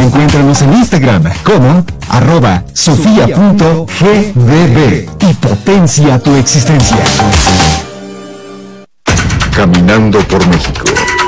Encuéntranos en Instagram como @sofia.gdb y potencia tu existencia. Caminando por México.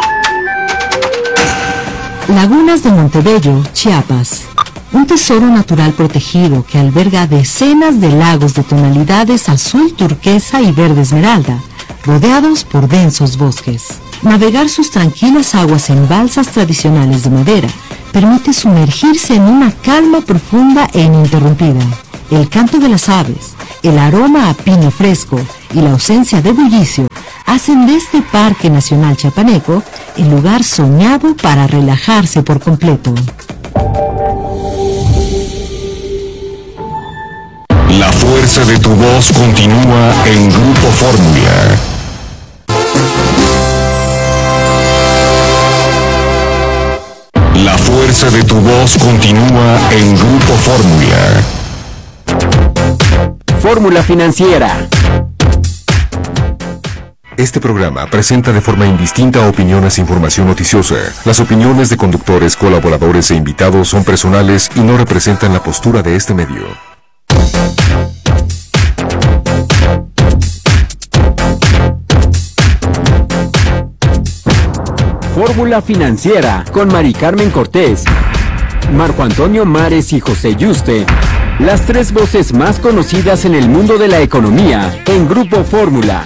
Lagunas de Montebello, Chiapas. Un tesoro natural protegido que alberga decenas de lagos de tonalidades azul turquesa y verde esmeralda, rodeados por densos bosques. Navegar sus tranquilas aguas en balsas tradicionales de madera permite sumergirse en una calma profunda e ininterrumpida. El canto de las aves, el aroma a pino fresco y la ausencia de bullicio hacen de este Parque Nacional Chiapaneco el lugar soñado para relajarse por completo. La fuerza de tu voz continúa en Grupo Fórmula. La fuerza de tu voz continúa en Grupo Fórmula. Fórmula Financiera. Este programa presenta de forma indistinta opiniones e información noticiosa. Las opiniones de conductores, colaboradores e invitados son personales y no representan la postura de este medio. Fórmula Financiera con Mari Carmen Cortés, Marco Antonio Mares y José Yuste. Las tres voces más conocidas en el mundo de la economía en Grupo Fórmula.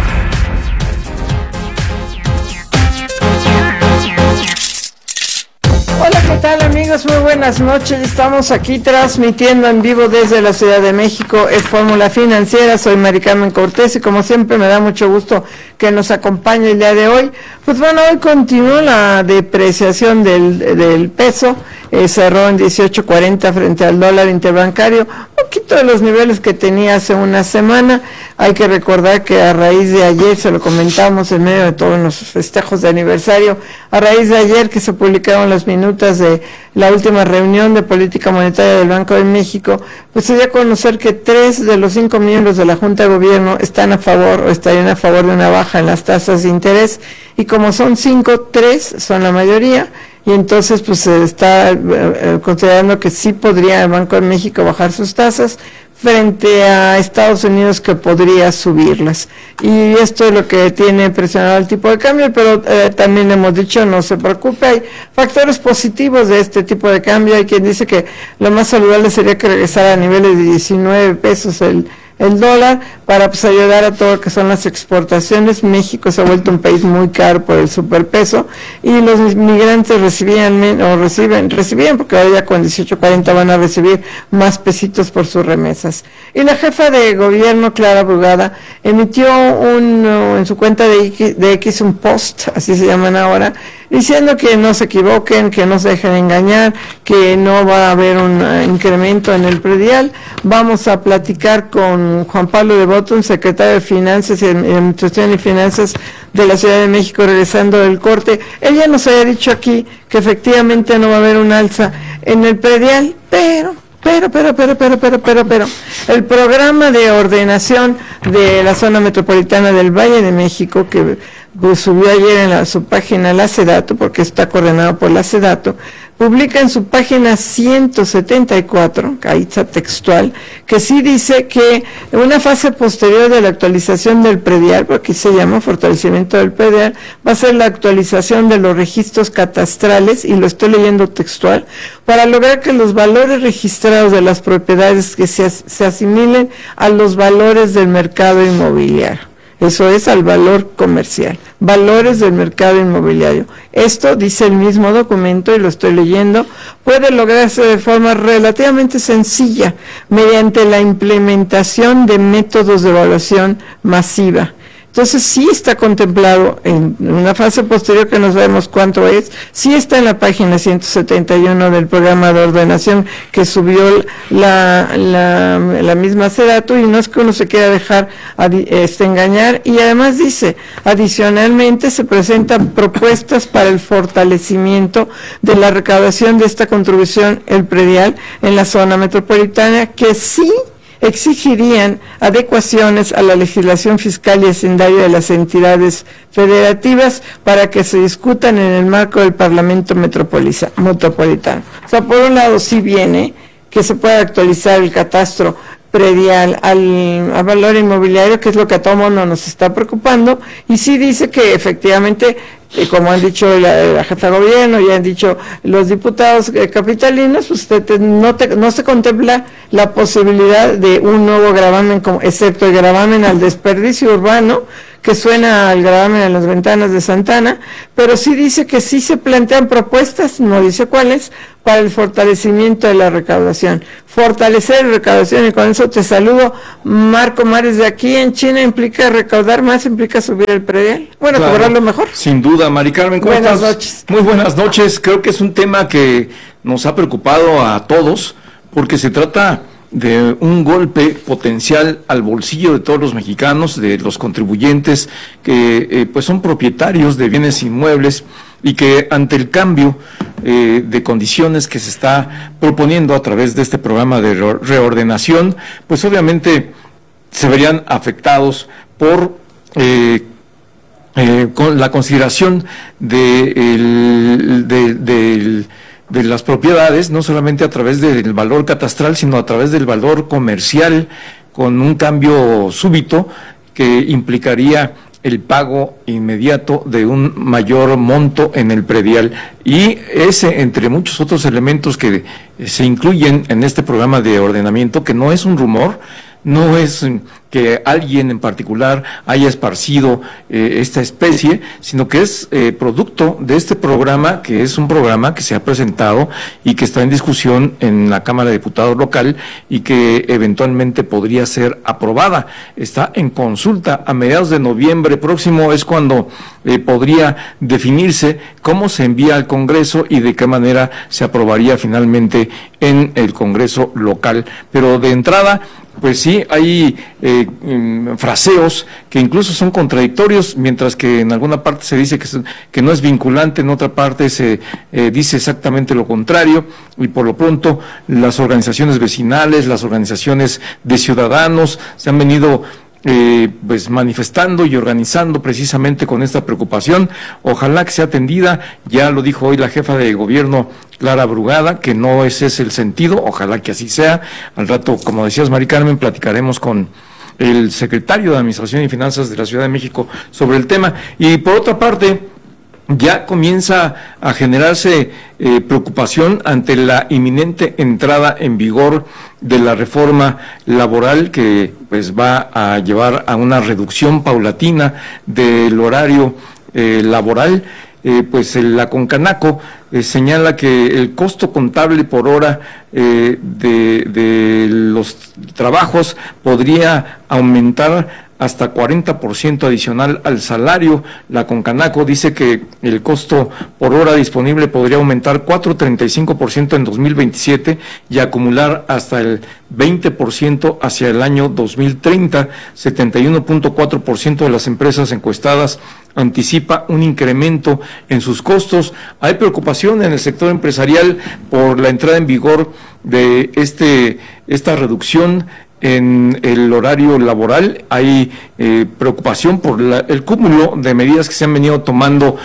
Hola, ¿qué tal amigos? Muy buenas noches. Estamos aquí transmitiendo en vivo desde la Ciudad de México. Es Fórmula Financiera. Soy Mari Carmen Cortés y como siempre me da mucho gusto que nos acompañe el día de hoy. Pues bueno, hoy continúa la depreciación del peso. Cerró en 18.40 frente al dólar interbancario, un poquito de los niveles que tenía hace una semana. Hay que recordar que a raíz de ayer, se lo comentamos en medio de todos los festejos de aniversario, a raíz de ayer que se publicaron las minutas de la última reunión de política monetaria del Banco de México, pues se dio a conocer que 3 de los 5 miembros de la Junta de Gobierno están a favor o estarían a favor de una baja en las tasas de interés, y como son 5, 3 son la mayoría. Y entonces pues se está considerando que sí podría el Banco de México bajar sus tasas frente a Estados Unidos, que podría subirlas. Y esto es lo que tiene presionado el tipo de cambio, pero también hemos dicho, no se preocupe, hay factores positivos de este tipo de cambio. Hay quien dice que lo más saludable sería que regresara a niveles de 19 pesos el dólar, para pues ayudar a todo lo que son las exportaciones. México se ha vuelto un país muy caro por el superpeso, y los migrantes recibían, porque ahora ya con 18.40 van a recibir más pesitos por sus remesas. Y la jefa de gobierno, Clara Brugada, emitió en su cuenta de X un post, así se llaman ahora, diciendo que no se equivoquen, que no se dejen engañar, que no va a haber un incremento en el predial. Vamos a platicar con Juan Pablo de Botton, secretario de Finanzas y Administración y Finanzas de la Ciudad de México, regresando del corte. Él ya nos había dicho aquí que efectivamente no va a haber un alza en el predial, pero el programa de ordenación de la zona metropolitana del Valle de México, que subió ayer en su página la SEDATU, porque está coordinado por la SEDATU, publica en su página 174, ahí está textual, que sí dice que una fase posterior de la actualización del predial, porque se llama fortalecimiento del predial, va a ser la actualización de los registros catastrales, y lo estoy leyendo textual, para lograr que los valores registrados de las propiedades que se asimilen a los valores del mercado inmobiliario. Eso es, al valor comercial, valores del mercado inmobiliario. Esto, dice el mismo documento, y lo estoy leyendo, puede lograrse de forma relativamente sencilla mediante la implementación de métodos de evaluación masiva. Entonces sí está contemplado en una fase posterior, que no sabemos cuánto es, sí está en la página 171 del programa de ordenación que subió la misma SEDATU, y no es que uno se quiera dejar engañar. Y además dice, adicionalmente se presentan propuestas para el fortalecimiento de la recaudación de esta contribución, el predial, en la zona metropolitana, que sí exigirían adecuaciones a la legislación fiscal y hacendaria de las entidades federativas para que se discutan en el marco del Parlamento Metropolitano. O sea, por un lado sí viene que se pueda actualizar el catastro predial al valor inmobiliario, que es lo que a todo mundo nos está preocupando, y sí dice que efectivamente, como han dicho la jefa de gobierno, y han dicho los diputados capitalinos, pues no se contempla la posibilidad de un nuevo gravamen, excepto el gravamen al desperdicio urbano, que suena al gravamen en las ventanas de Santana, pero sí dice que sí se plantean propuestas, no dice cuáles, para el fortalecimiento de la recaudación. Fortalecer la recaudación, y con eso te saludo, Marco Mares, de aquí en China implica recaudar más, implica subir el predial, bueno, claro, cobrarlo mejor. Sin duda, Mari Carmen, ¿cómo buenas estás? Noches. Muy buenas noches, creo que es un tema que nos ha preocupado a todos, porque se trata de un golpe potencial al bolsillo de todos los mexicanos, de los contribuyentes que pues son propietarios de bienes inmuebles y que ante el cambio de condiciones que se está proponiendo a través de este programa de reordenación, pues obviamente se verían afectados por con la consideración de las propiedades, no solamente a través del valor catastral, sino a través del valor comercial, con un cambio súbito que implicaría el pago inmediato de un mayor monto en el predial. Y ese, entre muchos otros elementos que se incluyen en este programa de ordenamiento, que no es un rumor, no es que alguien en particular haya esparcido esta especie, sino que es producto de este programa, que es un programa que se ha presentado y que está en discusión en la Cámara de Diputados local y que eventualmente podría ser aprobada. Está en consulta. A mediados de noviembre próximo es cuando podría definirse cómo se envía al Congreso y de qué manera se aprobaría finalmente en el Congreso local. Pero de entrada, pues sí, hay fraseos que incluso son contradictorios, mientras que en alguna parte se dice que no es vinculante, en otra parte se dice exactamente lo contrario, y por lo pronto las organizaciones vecinales, las organizaciones de ciudadanos se han venido pues manifestando y organizando precisamente con esta preocupación. Ojalá que sea atendida. Ya lo dijo hoy la jefa de gobierno, Clara Brugada, que no ese es el sentido. Ojalá que así sea. Al rato, como decías, Mari Carmen, platicaremos con el secretario de Administración y Finanzas de la Ciudad de México sobre el tema. Y por otra parte, ya comienza a generarse preocupación ante la inminente entrada en vigor de la reforma laboral que pues va a llevar a una reducción paulatina del horario laboral. Pues la Concanaco señala que el costo contable por hora de los trabajos podría aumentar hasta 40% adicional al salario. La Concanaco dice que el costo por hora disponible podría aumentar 4.35% en 2027 y acumular hasta el 20% hacia el año 2030. 71.4% de las empresas encuestadas anticipa un incremento en sus costos. Hay preocupación en el sector empresarial por la entrada en vigor de esta reducción en el horario laboral. Hay preocupación por el cúmulo de medidas que se han venido tomando,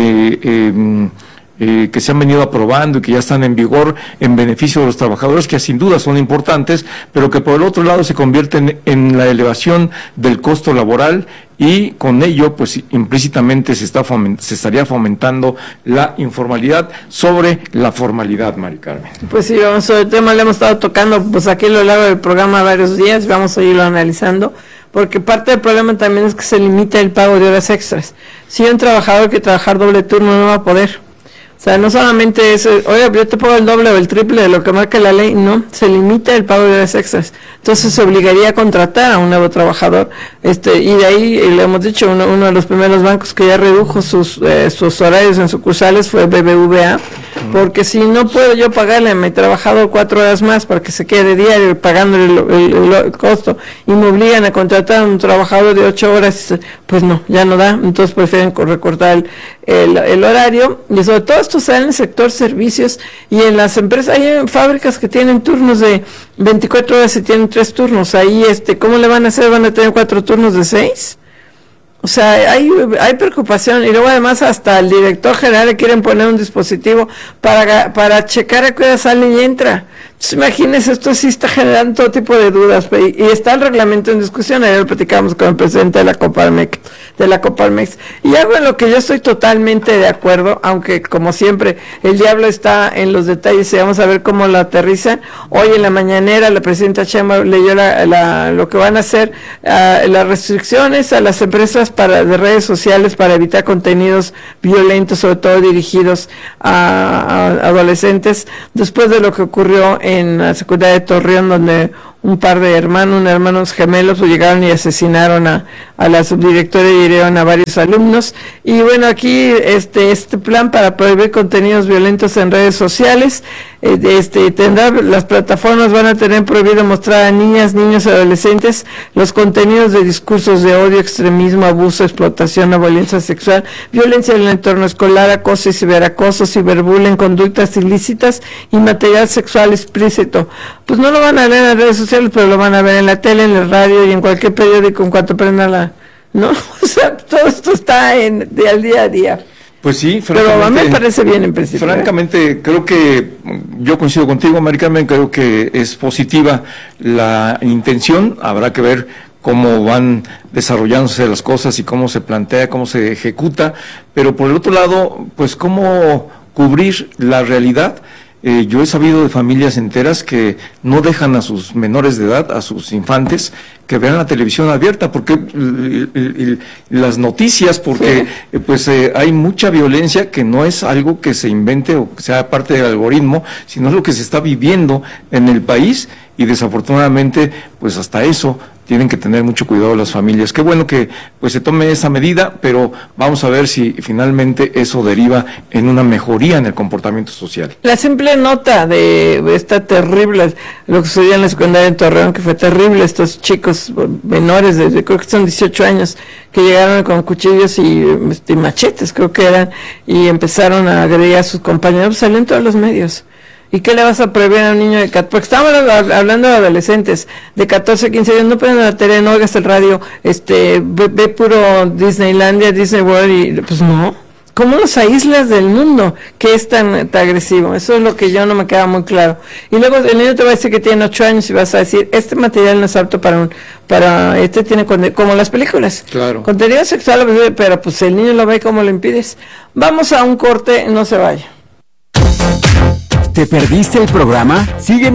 que se han venido aprobando y que ya están en vigor en beneficio de los trabajadores, que sin duda son importantes, pero que por el otro lado se convierten en la elevación del costo laboral, y con ello pues implícitamente se estaría fomentando la informalidad sobre la formalidad, Mari Carmen. Pues sí, vamos, sobre el tema lo hemos estado tocando pues aquí a lo largo del programa varios días, vamos a irlo analizando, porque parte del problema también es que se limita el pago de horas extras. Si un trabajador que trabajar doble turno no va a poder. O sea, no solamente es, oye, yo te pago el doble o el triple de lo que marca la ley, no, se limita el pago de horas extras. Entonces se obligaría a contratar a un nuevo trabajador, y de ahí, le hemos dicho, uno de los primeros bancos que ya redujo sus horarios en sucursales fue BBVA, porque si no puedo yo pagarle a mi trabajador 4 horas más para que se quede diario pagándole el costo, y me obligan a contratar a un trabajador de 8 horas, pues no, ya no da, entonces prefieren recortar el horario, y sobre todo esto se da en el sector servicios y en las empresas. Hay fábricas que tienen turnos de 24 horas y tienen 3 turnos, ahí ¿cómo le van a hacer? ¿Van a tener 4 turnos de 6? O sea, hay preocupación, y luego además hasta el director general le quieren poner un dispositivo para checar a qué hora sale y entra. Entonces, imagínense, esto sí está generando todo tipo de dudas, y está el reglamento en discusión. Ayer lo platicamos con el presidente de la Coparmex, y algo en lo que yo estoy totalmente de acuerdo, aunque como siempre el diablo está en los detalles y vamos a ver cómo lo aterrizan. Hoy en la mañanera la presidenta Sheinbaum leyó lo que van a hacer, las restricciones a las empresas de redes sociales para evitar contenidos violentos, sobre todo dirigidos a adolescentes, después de lo que ocurrió en la secundaria de Torreón, donde un par de hermanos gemelos llegaron y asesinaron a la subdirectora y hirieron a varios alumnos. Y bueno, aquí este plan para prohibir contenidos violentos en redes sociales, las plataformas van a tener prohibido mostrar a niñas, niños y adolescentes los contenidos de discursos de odio, extremismo, abuso, explotación o violencia sexual, violencia en el entorno escolar, acoso y ciberacoso, ciberbullying, conductas ilícitas y material sexual explícito. Pues no lo van a leer en las redes sociales, pero lo van a ver en la tele, en el radio y en cualquier periódico en cuanto prenda ¿no? O sea, todo esto está de al día a día. Pues sí, pero a mí me parece bien en principio. Francamente, creo que yo coincido contigo, Mari Carmen, creo que es positiva la intención. Habrá que ver cómo van desarrollándose las cosas y cómo se plantea, cómo se ejecuta, pero por el otro lado, pues cómo cubrir la realidad. Yo he sabido de familias enteras que no dejan a sus menores de edad, a sus infantes, que vean la televisión abierta, porque las noticias, porque pues hay mucha violencia que no es algo que se invente o que sea parte del algoritmo, sino es lo que se está viviendo en el país, y desafortunadamente pues hasta eso tienen que tener mucho cuidado las familias. Qué bueno que pues se tome esa medida, pero vamos a ver si finalmente eso deriva en una mejoría en el comportamiento social. La simple nota de esta terrible, lo que sucedió en la secundaria en Torreón, que fue terrible, estos chicos menores, creo que son 18 años, que llegaron con cuchillos y machetes, creo que eran, y empezaron a agredir a sus compañeros, salió en todos los medios. ¿Y qué le vas a prohibir a un niño de 14? Porque estamos hablando de adolescentes de 14, 15 años, no prendan la tele, no oigas el radio, ve puro Disneylandia, Disney World, y pues no. ¿Cómo los aíslas del mundo que es tan agresivo? Eso es lo que yo no me queda muy claro. Y luego el niño te va a decir que tiene 8 años y vas a decir, este material no es apto tiene como las películas. Claro. Contenido sexual, pero pues el niño lo ve, ¿cómo lo impides? Vamos a un corte, no se vaya. ¿Te perdiste el programa? Síguenos